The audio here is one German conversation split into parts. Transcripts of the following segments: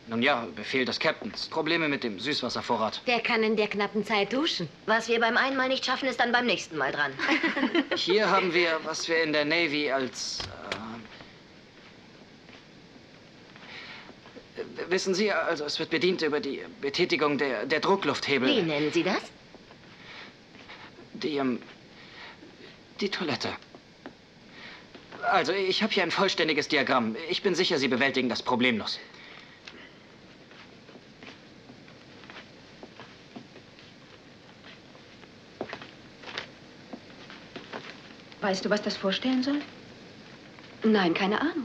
Nun ja, Befehl des Captains. Probleme mit dem Süßwasservorrat. Der kann in der knappen Zeit duschen. Was wir beim einen Mal nicht schaffen, ist dann beim nächsten Mal dran. Hier haben wir, was wir in der Navy als... wissen Sie, also es wird bedient über die Betätigung der Drucklufthebel. Wie nennen Sie das? Die Toilette. Also, ich habe hier ein vollständiges Diagramm. Ich bin sicher, Sie bewältigen das problemlos. Weißt du, was das vorstellen soll? Nein, keine Ahnung.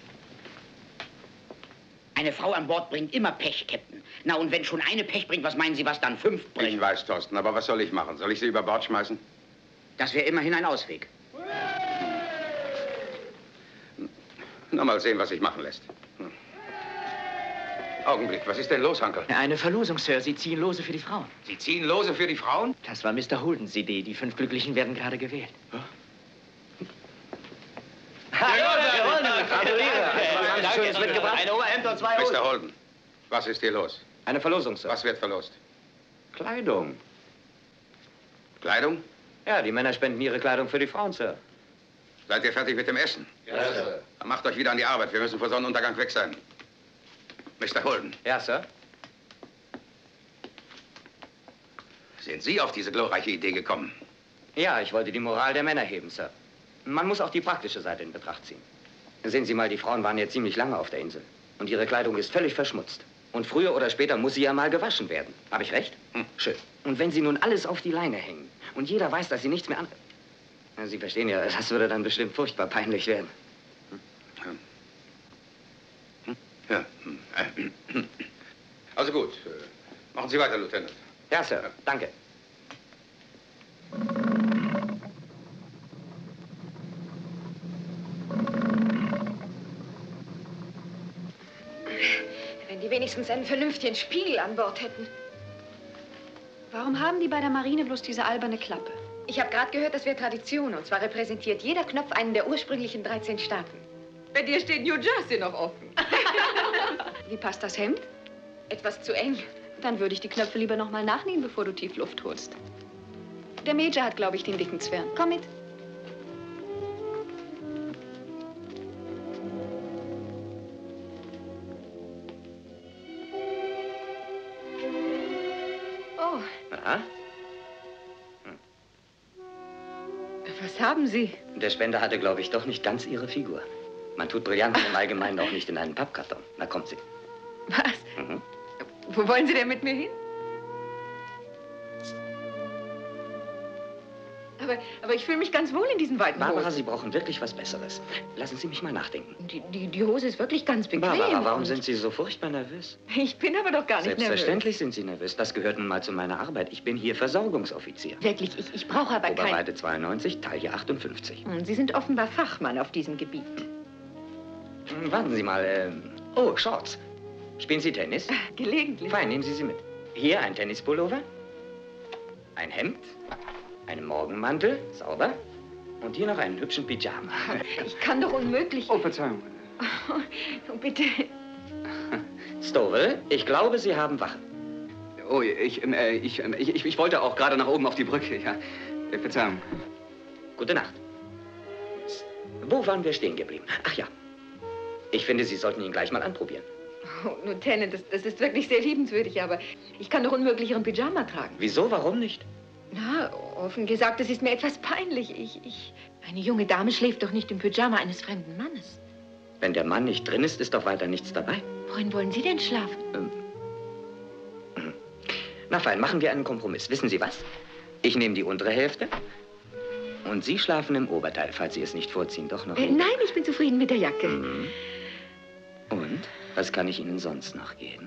Eine Frau an Bord bringt immer Pech, Captain. Na, und wenn schon eine Pech bringt, was meinen Sie, was dann 5 bringt? Ich weiß, Thorsten, aber was soll ich machen? Soll ich sie über Bord schmeißen? Das wäre immerhin ein Ausweg. Na, mal sehen, was sich machen lässt. Augenblick, was ist denn los, Uncle? Eine Verlosung, Sir. Sie ziehen Lose für die Frauen. Sie ziehen Lose für die Frauen? Das war Mr. Holdens Idee. Die 5 Glücklichen werden gerade gewählt. Schönes mitgebracht. Ein Oberhemd und 2 Hosen. Mr. Holden, was ist hier los? Eine Verlosung, Sir. Was wird verlost? Kleidung. Kleidung? Ja, die Männer spenden ihre Kleidung für die Frauen, Sir. Seid ihr fertig mit dem Essen? Ja, Sir. Dann macht euch wieder an die Arbeit. Wir müssen vor Sonnenuntergang weg sein. Mr. Holden, Ja, Sir. sind Sie auf diese glorreiche Idee gekommen? Ja, ich wollte die Moral der Männer heben, Sir. Man muss auch die praktische Seite in Betracht ziehen. Sehen Sie mal, die Frauen waren jetzt ziemlich lange auf der Insel. Und ihre Kleidung ist völlig verschmutzt. Und früher oder später muss sie ja mal gewaschen werden. Habe ich recht? Schön. Und wenn Sie nun alles auf die Leine hängen und jeder weiß, dass Sie nichts mehr an... Na, Sie verstehen ja, das würde dann bestimmt furchtbar peinlich werden. Ja. Also gut. Machen Sie weiter, Lieutenant. Ja, Sir. Danke. Wenn die wenigstens einen vernünftigen Spiegel an Bord hätten. Warum haben die bei der Marine bloß diese alberne Klappe? Ich habe gerade gehört, das wäre Tradition. Und zwar repräsentiert jeder Knopf einen der ursprünglichen 13 Staaten. Bei dir steht New Jersey noch offen. Wie passt das Hemd? Etwas zu eng. Dann würde ich die Knöpfe lieber noch mal nachnähen, bevor du tief Luft holst. Der Major hat, glaube ich, den dicken Zwirn. Komm mit. Oh, Aha. was haben Sie? Der Spender hatte, glaube ich, doch nicht ganz Ihre Figur. Man tut Brillanten im Allgemeinen auch nicht in einen Pappkarton. Na, kommt Sie. Was? Mhm. Wo wollen Sie denn mit mir hin? Aber ich fühle mich ganz wohl in diesen weiten Barbara, Hosen. Sie brauchen wirklich was Besseres. Lassen Sie mich mal nachdenken. Die Hose ist wirklich ganz bequem. Barbara, warum und- sind Sie so furchtbar nervös? Ich bin aber doch gar nicht nervös. Selbstverständlich sind Sie nervös. Das gehört nun mal zu meiner Arbeit. Ich bin hier Versorgungsoffizier. Wirklich, ich brauche aber kein... Oberweite 92, Taille 58. Sie sind offenbar Fachmann auf diesem Gebiet. Warten Sie mal. Oh, Shorts. Spielen Sie Tennis? Gelegentlich. Fein, nehmen Sie sie mit. Hier ein Tennispullover, ein Hemd, einen Morgenmantel, sauber. Und hier noch einen hübschen Pyjama. Ich kann doch unmöglich... Oh, Verzeihung. Oh, bitte. Stovall, ich glaube, Sie haben Wache. Oh, ich wollte auch gerade nach oben auf die Brücke, ja. Verzeihung. Gute Nacht. Wo waren wir stehen geblieben? Ach ja. Ich finde, Sie sollten ihn gleich mal anprobieren. Oh, Lieutenant, das ist wirklich sehr liebenswürdig, aber ich kann doch unmöglich Ihren Pyjama tragen. Wieso, warum nicht? Na, offen gesagt, es ist mir etwas peinlich. Eine junge Dame schläft doch nicht im Pyjama eines fremden Mannes. Wenn der Mann nicht drin ist, ist doch weiter nichts dabei. Worin wollen Sie denn schlafen? Na fein, machen wir einen Kompromiss. Wissen Sie was? Ich nehme die untere Hälfte und Sie schlafen im Oberteil, falls Sie es nicht vorziehen. Doch noch nicht. Nein, ich bin zufrieden mit der Jacke. Und? Was kann ich Ihnen sonst noch geben?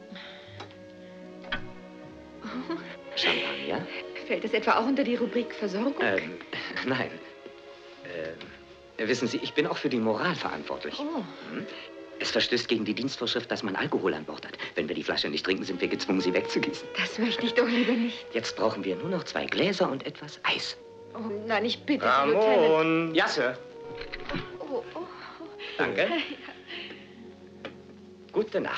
Oh. Champagner? Fällt das etwa auch unter die Rubrik Versorgung? Nein. Wissen Sie, ich bin auch für die Moral verantwortlich. Oh. Es verstößt gegen die Dienstvorschrift, dass man Alkohol an Bord hat. Wenn wir die Flasche nicht trinken, sind wir gezwungen, sie wegzugießen. Das möchte ich doch lieber nicht. Jetzt brauchen wir nur noch 2 Gläser und etwas Eis. Oh, nein, ich bitte Sie, Lieutenant. Ramon! Ja, Sir. Oh, oh. Danke. Gute Nacht.